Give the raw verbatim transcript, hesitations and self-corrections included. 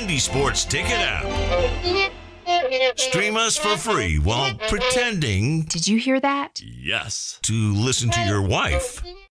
Xfinity Sports Ticket app. Stream us for free while pretending Did you hear that? Yes. to listen to your wife.